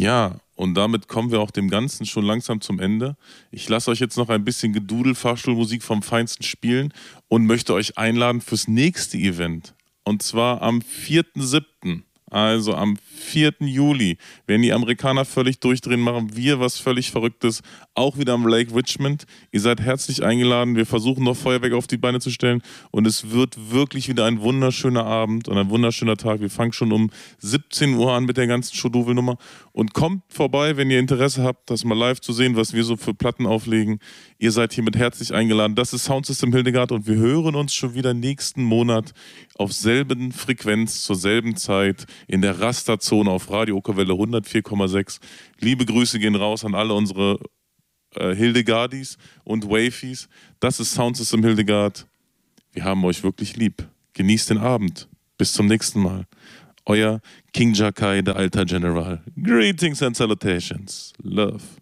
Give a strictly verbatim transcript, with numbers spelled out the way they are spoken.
Ja, und damit kommen wir auch dem Ganzen schon langsam zum Ende. Ich lasse euch jetzt noch ein bisschen Gedudel, Fahrstuhlmusik vom Feinsten spielen und möchte euch einladen fürs nächste Event. Und zwar am vierten siebten Also am vierten Juli, werden die Amerikaner völlig durchdrehen, machen wir was völlig Verrücktes, auch wieder am Lake Richmond. Ihr seid herzlich eingeladen, wir versuchen noch Feuerwerk auf die Beine zu stellen und es wird wirklich wieder ein wunderschöner Abend und ein wunderschöner Tag. Wir fangen schon um siebzehn Uhr an mit der ganzen Shodovel-Nummer und kommt vorbei, wenn ihr Interesse habt, das mal live zu sehen, was wir so für Platten auflegen. Ihr seid hiermit herzlich eingeladen. Das ist Soundsystem Hildegard und wir hören uns schon wieder nächsten Monat auf selben Frequenz, zur selben Zeit in der Rasterzone auf Radio Okerwelle hundertvier Komma sechs. Liebe Grüße gehen raus an alle unsere äh, Hildegardis und Wafies. Das ist Soundsystem Hildegard. Wir haben euch wirklich lieb. Genießt den Abend. Bis zum nächsten Mal. Euer King Jakai, der Alter General. Greetings and salutations. Love.